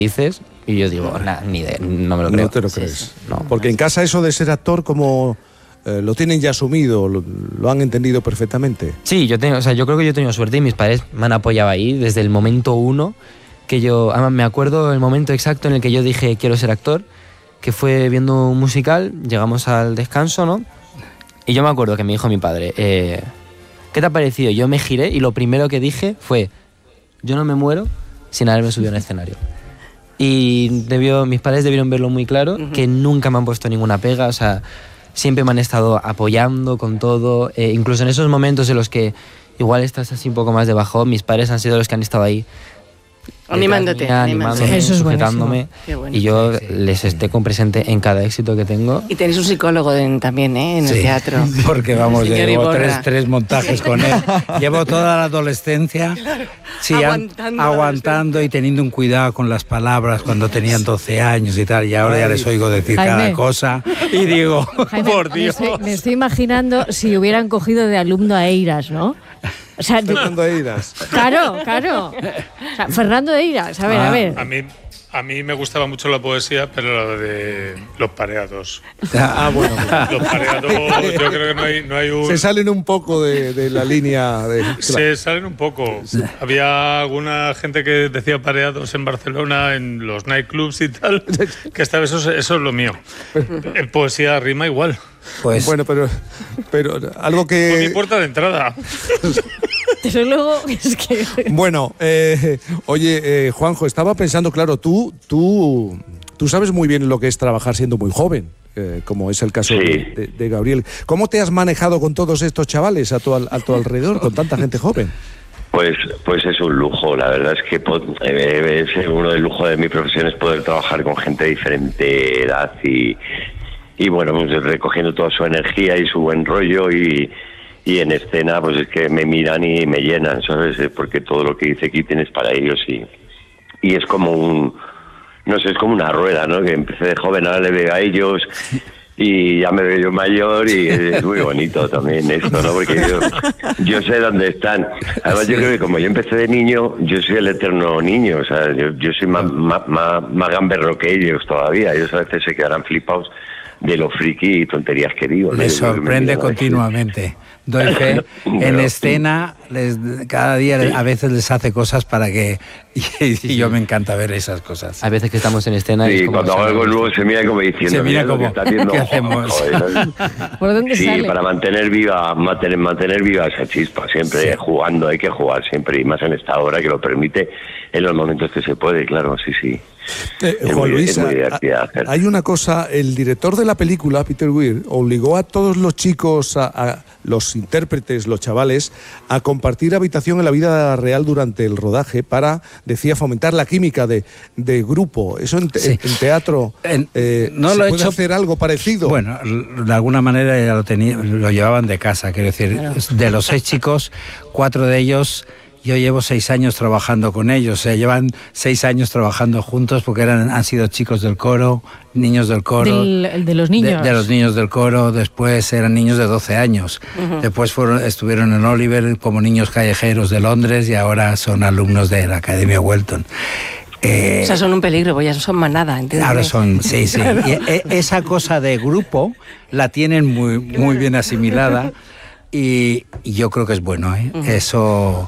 dices, y yo digo, ni idea, no me lo creo. No te lo crees. Sí, no. Porque en casa eso de ser actor, como lo tienen ya asumido, lo han entendido perfectamente. Sí, yo creo que yo he tenido suerte y mis padres me han apoyado ahí desde el momento uno, además me acuerdo el momento exacto en el que yo dije quiero ser actor, que fue viendo un musical, llegamos al descanso, ¿no? Y yo me acuerdo que me dijo mi padre, ¿qué te ha parecido? Yo me giré y lo primero que dije fue, yo no me muero sin haberme subido al escenario. Y mis padres debieron verlo muy claro, que nunca me han puesto ninguna pega, o sea, siempre me han estado apoyando con todo, incluso en esos momentos en los que igual estás así un poco más de bajón, mis padres han sido los que han estado ahí. Animándote. Eso es sujetándome, y yo les esté con presente en cada éxito que tengo. Y tenéis un psicólogo también, en el teatro. Porque vamos, llevo tres montajes con él. Llevo toda la adolescencia aguantando y teniendo un cuidado con las palabras cuando tenían 12 años y tal, y ahora ya les oigo decir cada cosa y digo, Jaime, por Dios. Me estoy imaginando si hubieran cogido de alumno a Eiras, ¿no? O sea, Fernando Eiras. Claro. O sea, Fernando Eiras, a ver. A mí me gustaba mucho la poesía, pero lo de los pareados. Bueno. Los pareados, yo creo que no hay un... Se salen un poco de la línea de... Se salen un poco. Sí. Había alguna gente que decía pareados en Barcelona, en los nightclubs y tal, que esta vez eso es lo mío. En poesía rima igual. Pues bueno, pero algo que... Fue mi puerta de entrada. Desde luego, es que... Bueno, oye, Juanjo, estaba pensando, claro, tú sabes muy bien lo que es trabajar siendo muy joven, como es el caso de Gabriel. ¿Cómo te has manejado con todos estos chavales a tu alrededor, con tanta gente joven? Pues es un lujo, la verdad es que es uno del lujo de mi profesión es poder trabajar con gente de diferente edad y bueno, pues recogiendo toda su energía y su buen rollo y en escena pues es que me miran y me llenan, ¿sabes? Porque todo lo que dice Keaton es para ellos y es como es como una rueda, ¿no? Que empecé de joven, ahora le veo a ellos y ya me veo yo mayor y es muy bonito también esto, ¿no? Porque yo sé dónde están. Además yo creo que como yo empecé de niño, yo soy el eterno niño, o sea, yo soy más gamberro que ellos todavía. Ellos a veces se quedarán flipados de lo friki y tonterías que digo. Me sorprende continuamente. Doy fe, en escena, cada día a veces les hace cosas para que... Y yo me encanta ver esas cosas. Hay veces que estamos en escena y... Sí, cuando hago algo nuevo se mira como diciendo... Se mira como, ¿qué hacemos? ¿Por dónde sale? Sí, para mantener viva esa chispa, siempre jugando, hay que jugar siempre, y más en esta hora que lo permite, en los momentos que se puede, claro, sí. Juan Luis, hay una cosa, el director de la película, Peter Weir, obligó a todos los chicos, a los intérpretes, los chavales, a compartir habitación en la vida real durante el rodaje para, decía, fomentar la química de grupo. Eso en teatro, no lo he hecho, hacer algo parecido. Bueno, de alguna manera ya lo llevaban de casa, quiero decir, de los 6 chicos, 4 de ellos... Yo llevo 6 años trabajando con ellos, o sea, llevan 6 años trabajando juntos porque han sido chicos del coro, niños del coro. De los niños. De los niños del coro, después eran niños de 12 años. Después estuvieron en Oliver como niños callejeros de Londres y ahora son alumnos de la Academia Welton. O sea, son un peligro, pues ya son manada, ¿entiendes? Ahora son, sí. Y esa cosa de grupo la tienen muy bien asimilada y yo creo que es bueno, ¿eh? Eso...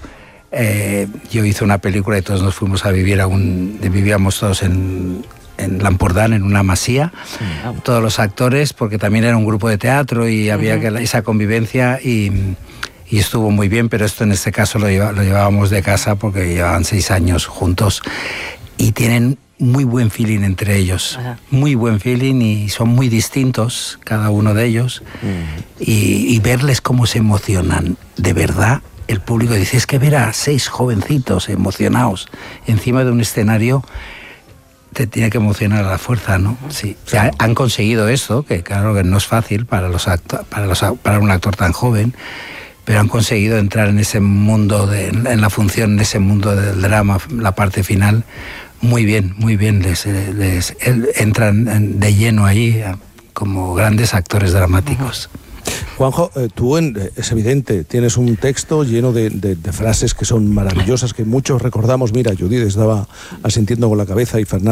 yo hice una película y todos nos fuimos a vivir vivíamos todos en Lampordán, en una masía, todos los actores, porque también era un grupo de teatro y había esa convivencia y estuvo muy bien, pero esto en este caso lo llevábamos de casa porque llevaban 6 años juntos y tienen muy buen feeling entre ellos, muy buen feeling y son muy distintos cada uno de ellos y verles cómo se emocionan de verdad. El público dice, es que ver a 6 jovencitos emocionados encima de un escenario te tiene que emocionar a la fuerza, ¿no? Sí. O sea, han conseguido esto, que claro que no es fácil para un actor tan joven, pero han conseguido entrar en ese mundo, en la función, en ese mundo del drama, la parte final, muy bien, entran de lleno allí como grandes actores dramáticos. Juanjo, tú es evidente, tienes un texto lleno de frases que son maravillosas, que muchos recordamos. Mira, Judith estaba asintiendo con la cabeza y Fernando